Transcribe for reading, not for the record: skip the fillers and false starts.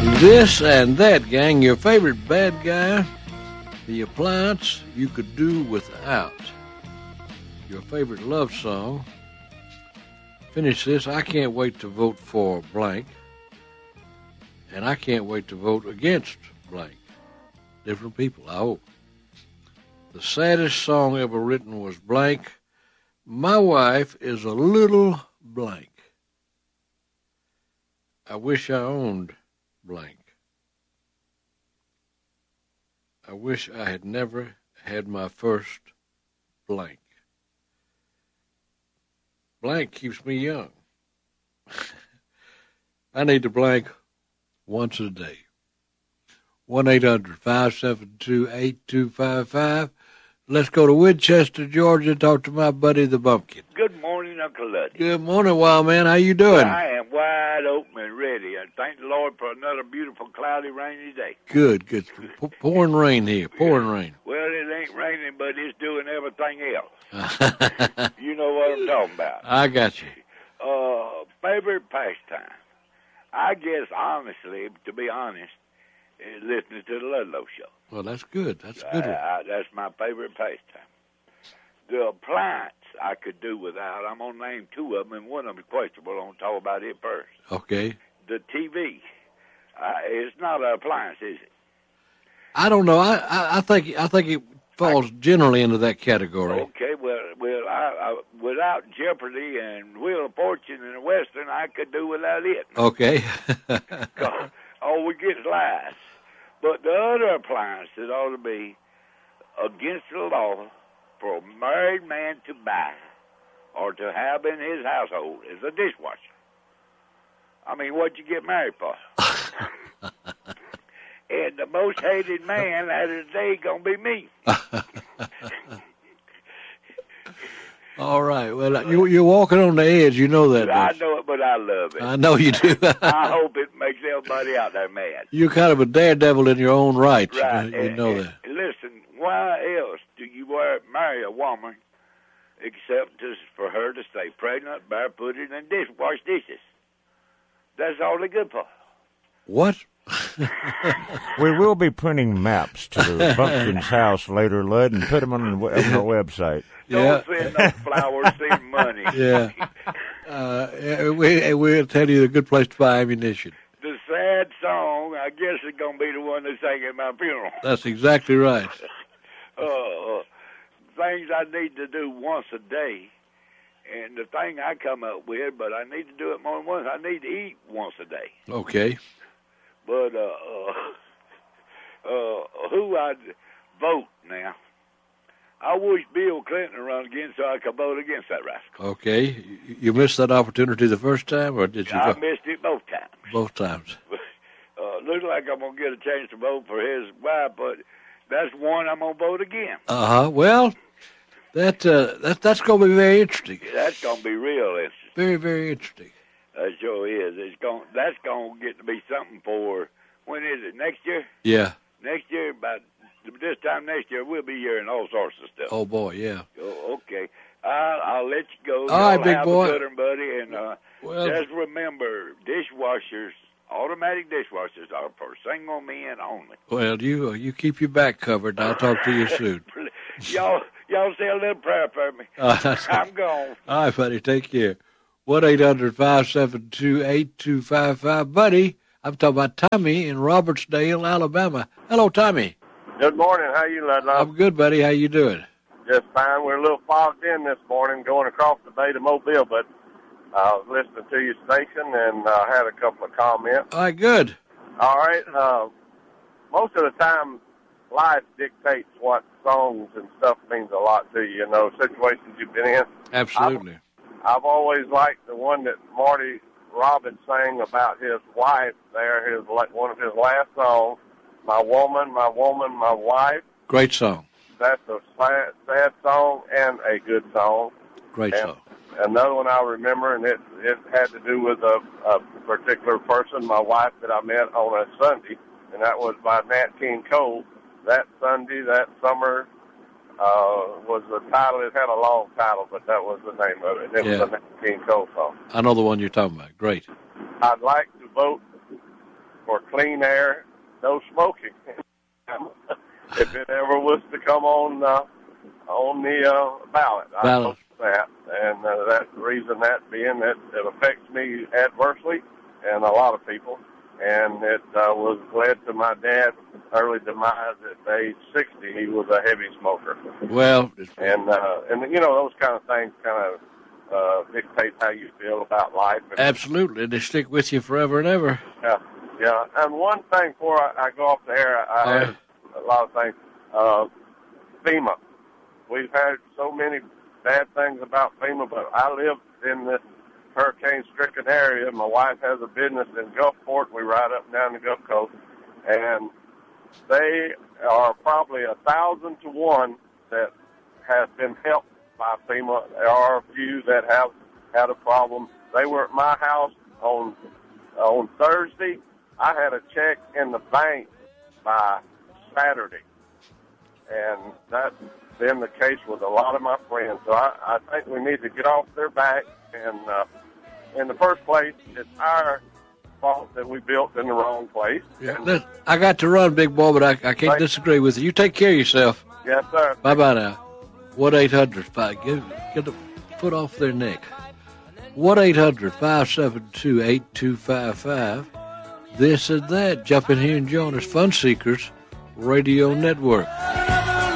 This and that, gang. Your favorite bad guy, the appliance you could do without. Your favorite love song. Finish this. I can't wait to vote for blank. And I can't wait to vote against blank. Different people, I hope. The saddest song ever written was blank. My wife is a little blank. I wish I owned blank. I wish I had never had my first blank. Blank keeps me young. I need to blank once a day. 1-800-572-8255. Let's go to Winchester, Georgia, and talk to my buddy, the Bumpkin. Good morning, Uncle Luddy. Good morning, wild man. How you doing? I am wide open and ready. I thank the Lord for another beautiful, cloudy, rainy day. Good. Pouring rain here. Pouring rain. Well, it ain't raining, but it's doing everything else. You know what I'm talking about. I got you. Favorite pastime? I guess, honestly, to be honest, is listening to the Ludlow Show. Well, that's good. That's a good one. That's my favorite pastime. The appliance I could do without. I'm going to name two of them, and one of them is questionable. I'm going to talk about it first. Okay. The TV. It's not an appliance, is it? I don't know. I think it falls generally into that category. Okay. Well, I, without Jeopardy and Wheel of Fortune and the Western, I could do without it. Okay. All we get is lies. But the other appliance that ought to be against the law for a married man to buy or to have in his household is a dishwasher. I mean, what'd you get married for? And the most hated man out of the day gonna be me. All right. Well, you're walking on the edge. You know that. I know it, but I love it. I know you do. I hope it makes everybody out there mad. You're kind of a daredevil in your own right. Right. You know that. Listen, why else do you marry a woman except just for her to stay pregnant, barefooted, and wash dishes? That's all they're good for. What? We will be printing maps to the Bumpkin's house later, Lud, and put them on our website. Don't send no flowers, send money. Yeah. We'll tell you a good place to buy ammunition. The sad song, I guess, is going to be the one they sing at my funeral. That's exactly right. Things I need to do once a day. And the thing I come up with, but I need to do it more than once, I need to eat once a day. Okay. But who I'd vote now? I wish Bill Clinton run again so I could vote against that rascal. Okay. You missed that opportunity the first time, or did you? I missed it both times. Both times. Looks like I'm going to get a chance to vote for his wife, but that's one I'm going to vote again. Well, that's going to be very interesting. That's going to be real interesting. Very, very interesting. That sure is. That's going to get to be something for, when is it, next year? Yeah. Next year, about this time next year, we'll be hearing all sorts of stuff. Oh, boy, yeah. Oh, okay. I'll let you go. All right, big boy. Have a good one, buddy. And just remember, dishwashers, automatic dishwashers are for single men only. Well, you keep your back covered, and I'll talk to you soon. Y'all say a little prayer for me. I'm gone. All right, buddy, take care. 1-800-572-8255. Buddy, I'm talking about Tommy in Robertsdale, Alabama. Hello, Tommy. Good morning. How you, Ludlow? I'm good, buddy. How you doing? Just fine. We're a little fogged in this morning going across the bay to Mobile, but I was listening to your station and had a couple of comments. All right, good. All right. Most of the time, life dictates what songs and stuff means a lot to you, situations you've been in. Absolutely. I've always liked the one that Marty Robbins sang about his wife there, one of his last songs, My Woman, My Woman, My Wife. Great song. That's a sad song and a good song. Great song. Another one I remember, and it had to do with a particular person, my wife, that I met on a Sunday, and that was by Nat King Cole. That Sunday, that summer, was the title. It had a long title, but that was the name of it. It was a Nat King Cole song. I know the one you're talking about. Great. I'd like to vote for clean air, no smoking. If it ever was to come on the ballot, I vote for that, and that's the reason that being that it affects me adversely and a lot of people, and it was led to my dad's early demise at age 60. He was a heavy smoker. Well, and those kind of things kind of dictate how you feel about life. Absolutely, they stick with you forever and ever. Yeah. And one thing before I go off the air, I had a lot of things. FEMA. We've had so many bad things about FEMA, but I live in this hurricane-stricken area. My wife has a business in Gulfport. We ride up and down the Gulf Coast, and they are probably 1,000 to 1 that have been helped by FEMA. There are a few that have had a problem. They were at my house on Thursday. I had a check in the bank by Saturday, and that's been the case with a lot of my friends. So I think we need to get off their back, and in the first place, it's our fault that we built in the wrong place. Yeah. I got to run, big boy, but I can't disagree with you. You take care of yourself. Yes, sir. Bye-bye now. 1-800-5, get the foot off their neck. 1-800-572-8255. This and that. Jump in here and join us. Fun Seekers Radio Network.